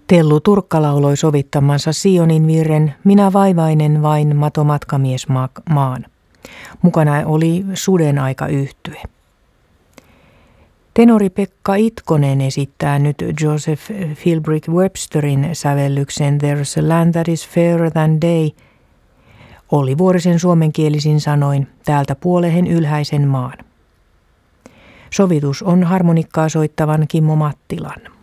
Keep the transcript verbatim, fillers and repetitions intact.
Tellu Turkka lauloi sovittamansa Sionin virren Minä vaivainen vain mato matkamies maan. Mukana oli Suden aika -yhtye. Tenori Pekka Itkonen esittää nyt Joseph Philbrick Websterin sävellyksen There's a land that is fairer than day. Olli Vuorisen suomenkielisin sanoin täältä puolehen ylhäisen maan. Sovitus on harmonikkaa soittavan Kimmo Mattilan.